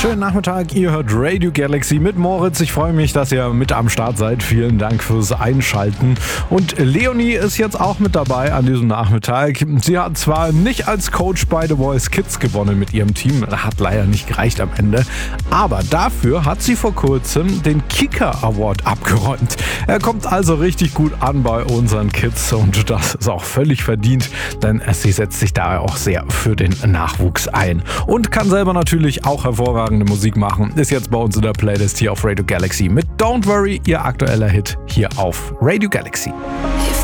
Schönen Nachmittag, ihr hört Radio Galaxy mit Moritz. Ich freue mich, dass ihr mit am Start seid. Vielen Dank fürs Einschalten. Und Leonie ist jetzt auch mit dabei an diesem Nachmittag. Sie hat zwar nicht als Coach bei The Voice Kids gewonnen mit ihrem Team, hat leider nicht gereicht am Ende, aber dafür hat sie vor kurzem den Kicker Award abgeräumt. Er kommt also richtig gut an bei unseren Kids und das ist auch völlig verdient, denn sie setzt sich da auch sehr für den Nachwuchs ein und kann selber natürlich auch hervorragende Musik machen. Ist jetzt bei uns in der Playlist hier auf Radio Galaxy mit Don't Worry, ihr aktueller Hit hier auf Radio Galaxy.